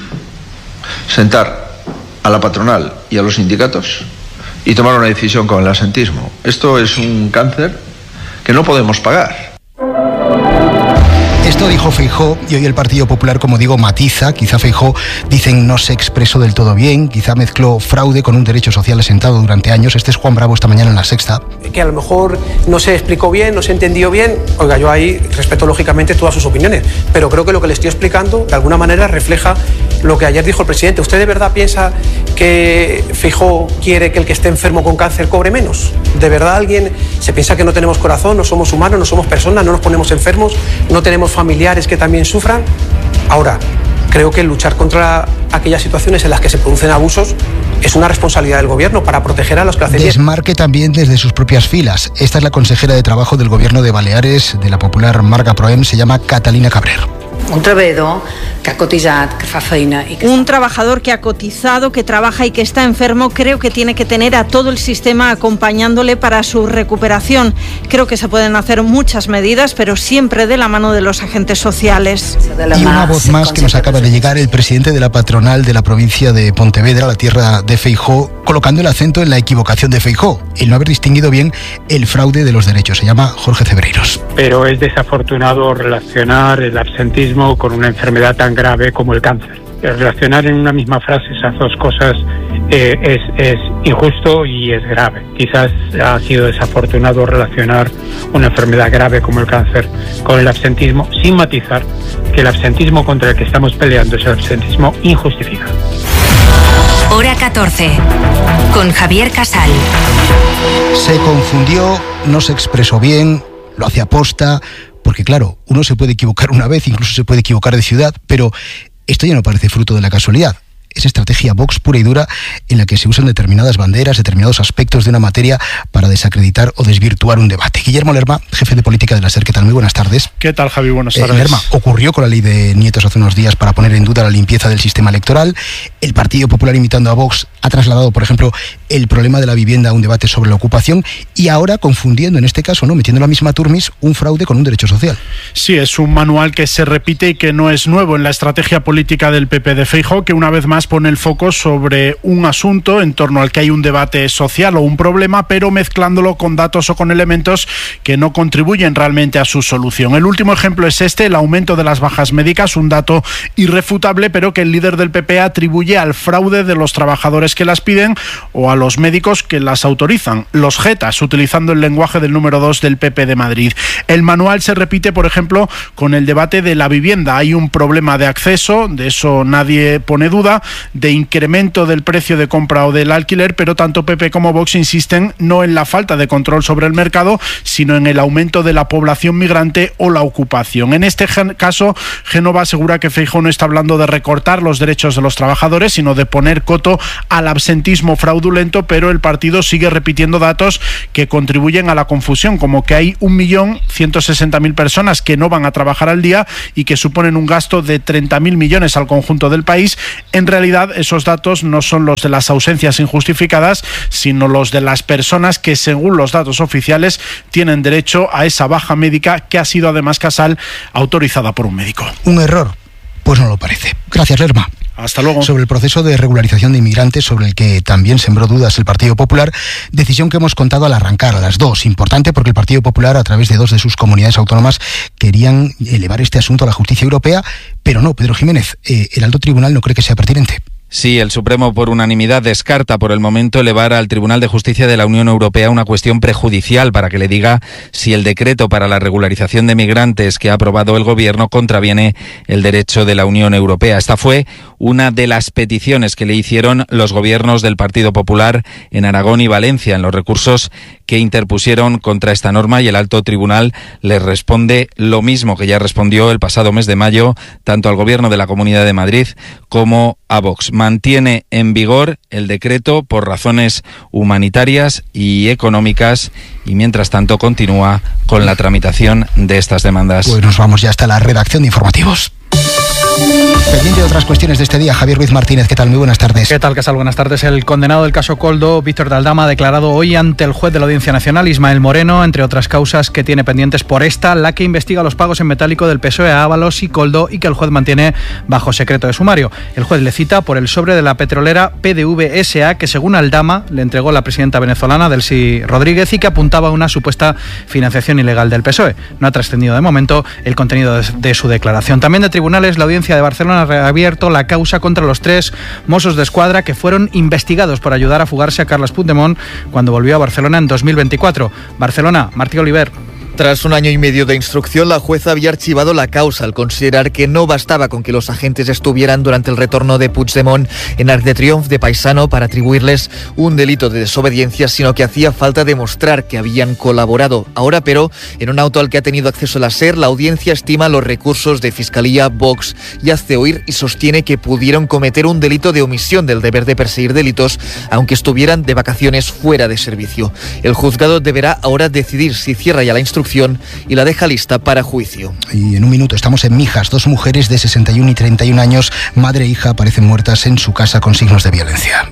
S29: sentar a la patronal y a los sindicatos y tomar una decisión con el absentismo. Esto es un cáncer que no podemos pagar.
S27: Esto dijo Feijóo y hoy el Partido Popular, como digo, matiza. Quizá Feijóo, dicen, no se expresó del todo bien, quizá mezcló fraude con un derecho social asentado durante años. Este es Juan Bravo esta mañana en La Sexta.
S30: Que a lo mejor no se explicó bien, no se entendió bien. Oiga, yo ahí respeto lógicamente todas sus opiniones, pero creo que lo que le estoy explicando de alguna manera refleja lo que ayer dijo el presidente. ¿Usted de verdad piensa que Feijóo quiere que el que esté enfermo con cáncer cobre menos? ¿De verdad alguien se piensa que no tenemos corazón, no somos humanos, no somos personas, no nos ponemos enfermos, no tenemos familiares que también sufran? Ahora, creo que luchar contra aquellas situaciones en las que se producen abusos es una responsabilidad del gobierno para proteger a los que hacen bien.
S27: Desmarque también desde sus propias filas. Esta es la consejera de Trabajo del Gobierno de Baleares, de la popular Marga Proem, se llama Catalina Cabrer.
S31: Un treballador que ha cotizado, que fa feina y que...
S32: Un trabajador que ha cotizado, que trabaja y que está enfermo, creo que tiene que tener a todo el sistema acompañándole para su recuperación. Creo que se pueden hacer muchas medidas, pero siempre de la mano de los agentes sociales.
S27: Y una voz más que nos acaba de llegar, el presidente de la patronal de la provincia de Pontevedra, la tierra de Feijóo, colocando el acento en la equivocación de Feijóo, el no haber distinguido bien el fraude de los derechos. Se llama Jorge Cebreiros.
S33: Pero es desafortunado relacionar el absentismo con una enfermedad tan grave como el cáncer.
S1: relacionar en una misma frase esas dos cosas es injusto y es grave. Quizás ha sido desafortunado relacionar una enfermedad grave como el cáncer con el absentismo, sin matizar que el absentismo contra el que estamos peleando es el absentismo injustificado.
S5: Hora 14, con Javier Casal.
S27: Se confundió, no se expresó bien, lo hace aposta, porque claro, uno se puede equivocar una vez, incluso se puede equivocar de ciudad, pero esto ya no parece fruto de la casualidad. Es estrategia Vox pura y dura en la que se usan determinadas banderas, determinados aspectos de una materia para desacreditar o desvirtuar un debate. Guillermo Lerma, jefe de política de la SER, ¿qué tal? Muy buenas tardes.
S2: ¿Qué tal, Javi? Buenas tardes.
S27: Lerma, ocurrió con la ley de Nietos hace unos días para poner en duda la limpieza del sistema electoral. El Partido Popular, imitando a Vox, ha trasladado, por ejemplo, el problema de la vivienda a un debate sobre la ocupación y ahora confundiendo, en este caso, metiendo la misma turmis, un fraude con un derecho social.
S2: Sí, es un manual que se repite y que no es nuevo en la estrategia política del PP de Feijóo, que una vez más pone el foco sobre un asunto en torno al que hay un debate social o un problema, pero mezclándolo con datos o con elementos que no contribuyen realmente a su solución. El último ejemplo es el aumento de las bajas médicas, un dato irrefutable, pero que el líder del PP atribuye al fraude de los trabajadores que las piden o a los médicos que las autorizan, los jetas, utilizando el lenguaje del número 2 del PP de Madrid. El manual se repite, por ejemplo, con el debate de la vivienda. Hay un problema de acceso, de eso nadie pone duda, de incremento del precio de compra o del alquiler, pero tanto PP como Vox insisten no en la falta de control sobre el mercado, sino en el aumento de la población migrante o la ocupación. En este caso, Génova asegura que Feijóo no está hablando de recortar los derechos de los trabajadores, sino de poner coto al absentismo fraudulento, pero el partido sigue repitiendo datos que contribuyen a la confusión, como que hay 1.160.000 personas que no van a trabajar al día y que suponen un gasto de 30.000 millones al conjunto del país. En realidad, esos datos no son los de las ausencias injustificadas, sino los de las personas que, según los datos oficiales, tienen derecho a esa baja médica que ha sido además, Casal, autorizada por un médico.
S27: ¿Un error? Pues no lo parece. Gracias, Lerma.
S2: Hasta luego.
S27: Sobre el proceso de regularización de inmigrantes, sobre el que también sembró dudas el Partido Popular, decisión que hemos contado al arrancar, a las 2. Importante porque el Partido Popular, a través de 2 de sus comunidades autónomas, querían elevar este asunto a la justicia europea, pero no, Pedro Jiménez, el alto tribunal no cree que sea pertinente.
S12: Sí, el Supremo por unanimidad descarta por el momento elevar al Tribunal de Justicia de la Unión Europea una cuestión prejudicial para que le diga si el decreto para la regularización de migrantes que ha aprobado el Gobierno contraviene el derecho de la Unión Europea. Esta fue una de las peticiones que le hicieron los gobiernos del Partido Popular en Aragón y Valencia en los recursos que interpusieron contra esta norma, y el alto tribunal les responde lo mismo que ya respondió el pasado mes de mayo tanto al Gobierno de la Comunidad de Madrid como a Vox. Mantiene en vigor el decreto por razones humanitarias y económicas y mientras tanto continúa con la tramitación de estas demandas.
S27: Pues nos vamos ya hasta la redacción de informativos. Pendiente de otras cuestiones de este día, Javier Ruiz Martínez, ¿qué tal? Muy buenas tardes.
S3: ¿Qué tal, Casal? Buenas tardes. El condenado del caso Koldo, Víctor de Aldama, ha declarado hoy ante el juez de la Audiencia Nacional, Ismael Moreno, entre otras causas que tiene pendientes por esta, la que investiga los pagos en metálico del PSOE a Ábalos y Koldo y que el juez mantiene bajo secreto de sumario. El juez le cita por el sobre de la petrolera PDVSA, que según Aldama le entregó la presidenta venezolana Delcy Rodríguez y que apuntaba a una supuesta financiación ilegal del PSOE. No ha trascendido de momento el contenido de su declaración. También de tribunales, la Audiencia de Barcelona ha reabierto la causa contra los 3 Mossos d'Esquadra que fueron investigados por ayudar a fugarse a Carles Puigdemont cuando volvió a Barcelona en 2024. Barcelona, Martí Oliver.
S6: Tras un año y medio de instrucción, la jueza había archivado la causa al considerar que no bastaba con que los agentes estuvieran durante el retorno de Puigdemont en Arc de Triunfo de Paisano para atribuirles un delito de desobediencia, sino que hacía falta demostrar que habían colaborado. Ahora, pero, en un auto al que ha tenido acceso la SER, la audiencia estima los recursos de Fiscalía, Vox y hace oír y sostiene que pudieron cometer un delito de omisión del deber de perseguir delitos, aunque estuvieran de vacaciones fuera de servicio. El juzgado deberá ahora decidir si cierra ya la instrucción y la deja lista para juicio.
S27: Y en un minuto estamos en Mijas. 2 mujeres de 61 y 31 años, madre e hija, aparecen muertas en su casa con signos de violencia.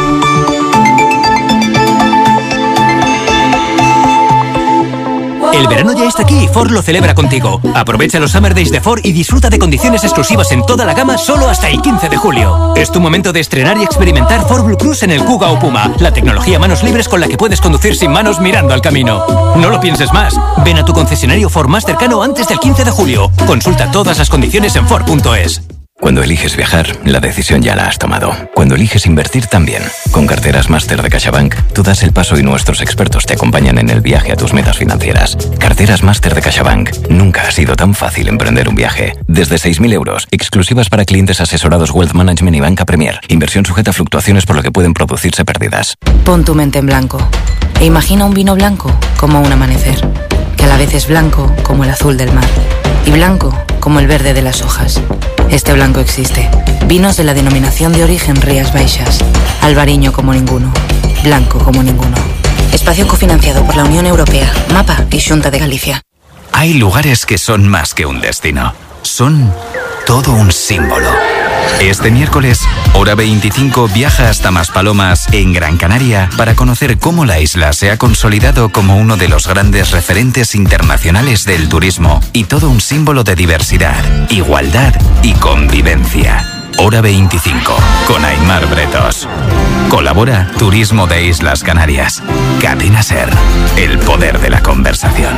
S7: El verano ya está aquí y Ford lo celebra contigo. Aprovecha los Summer Days de Ford y disfruta de condiciones exclusivas en toda la gama solo hasta el 15 de julio. Es tu momento de estrenar y experimentar Ford Blue Cruise en el Kuga o Puma, la tecnología manos libres con la que puedes conducir sin manos mirando al camino. No lo pienses más. Ven a tu concesionario Ford más cercano antes del 15 de julio. Consulta todas las condiciones en Ford.es.
S4: Cuando eliges viajar, la decisión ya la has tomado. Cuando eliges invertir, también. Con carteras Máster de CaixaBank, tú das el paso y nuestros expertos te acompañan en el viaje a tus metas financieras. Carteras Máster de CaixaBank. Nunca ha sido tan fácil emprender un viaje. Desde 6.000 euros, exclusivas para clientes asesorados Wealth Management y Banca Premier. Inversión sujeta a fluctuaciones por lo que pueden producirse pérdidas.
S20: Pon tu mente en blanco e imagina un vino blanco como un amanecer, que a la vez es blanco como el azul del mar y blanco como el verde de las hojas. Este blanco existe. Vinos de la denominación de origen Rías Baixas. Albariño como ninguno. Blanco como ninguno. Espacio cofinanciado por la Unión Europea, MAPA y Xunta de Galicia.
S8: Hay lugares que son más que un destino. Son todo un símbolo. Este miércoles, Hora 25 viaja hasta Maspalomas, en Gran Canaria, para conocer cómo la isla se ha consolidado como uno de los grandes referentes internacionales del turismo y todo un símbolo de diversidad, igualdad y convivencia. Hora 25, con Aimar Bretos. Colabora Turismo de Islas Canarias. Cadena SER, el poder de la conversación.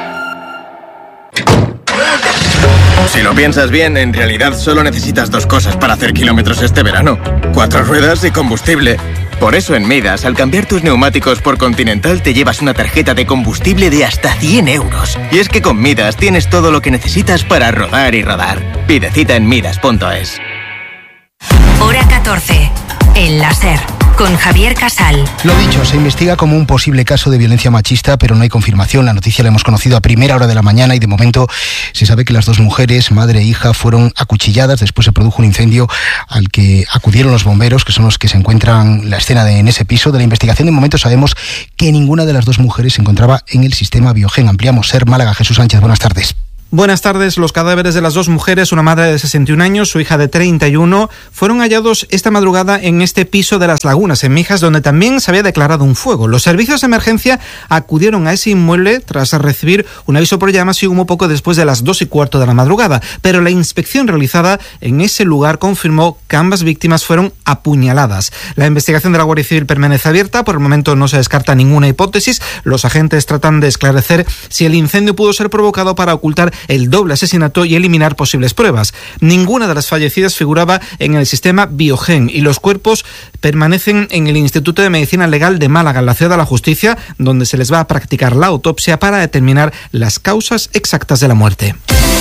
S9: Si lo piensas bien, en realidad solo necesitas 2 cosas para hacer kilómetros este verano: 4 ruedas y combustible. Por eso en Midas, al cambiar tus neumáticos por Continental, te llevas una tarjeta de combustible de hasta 100 euros. Y es que con Midas tienes todo lo que necesitas para rodar y rodar. Pide cita en midas.es.
S5: Hora 14, en la SER, con Javier Casal.
S27: Lo dicho, se investiga como un posible caso de violencia machista, pero no hay confirmación. La noticia la hemos conocido a primera hora de la mañana y de momento se sabe que las 2 mujeres, madre e hija, fueron acuchilladas. Después se produjo un incendio al que acudieron los bomberos, que son los que se encuentran en la escena en ese piso. De la investigación de momento sabemos que ninguna de las 2 mujeres se encontraba en el sistema Biogen. Ampliamos SER Málaga. Jesús Sánchez, buenas tardes.
S10: Buenas tardes. Los cadáveres de las 2 mujeres, una madre de 61 años, su hija de 31, fueron hallados esta madrugada en este piso de Las Lagunas, en Mijas, donde también se había declarado un fuego. Los servicios de emergencia acudieron a ese inmueble tras recibir un aviso por llamas y humo poco después de las 2:15 de la madrugada. Pero la inspección realizada en ese lugar confirmó que ambas víctimas fueron apuñaladas. La investigación de la Guardia Civil permanece abierta. Por el momento no se descarta ninguna hipótesis. Los agentes tratan de esclarecer si el incendio pudo ser provocado para ocultar el doble asesinato y eliminar posibles pruebas. Ninguna de las fallecidas figuraba en el sistema Biogen y los cuerpos permanecen en el Instituto de Medicina Legal de Málaga, en la Ciudad de la Justicia, donde se les va a practicar la autopsia para determinar las causas exactas de la muerte.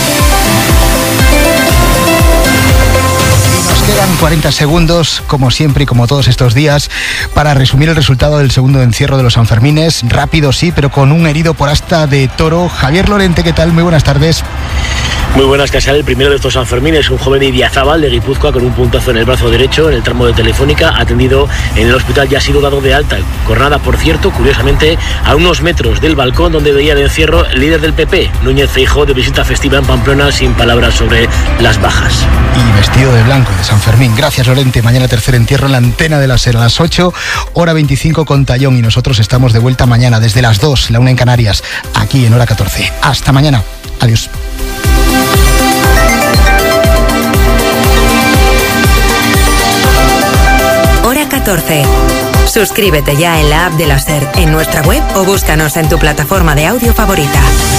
S27: Quedan 40 segundos, como siempre y como todos estos días, para resumir el resultado del segundo encierro de los Sanfermines. Rápido, sí, pero con un herido por asta de toro. Javier Lorente, ¿qué tal? Muy buenas tardes.
S11: Muy buenas, Casal. El primero de estos Sanfermines, un joven de Idiazábal, de Guipúzcoa, con un puntazo en el brazo derecho, en el tramo de Telefónica, atendido en el hospital, ya ha sido dado de alta. Jornada, por cierto, curiosamente, a unos metros del balcón donde veía el encierro el líder del PP, Núñez Feijóo, de visita festiva en Pamplona, sin palabras sobre las bajas.
S27: Y vestido de blanco de San Fermín. Gracias, Lorente. Mañana tercer entierro en la antena de la SER a las 8, hora 25 con Tallón, y nosotros estamos de vuelta mañana desde las 2, la 1 en Canarias, aquí en hora 14. Hasta mañana. Adiós.
S5: Hora 14. Suscríbete ya en la app de la SER, en nuestra web o búscanos en tu plataforma de audio favorita.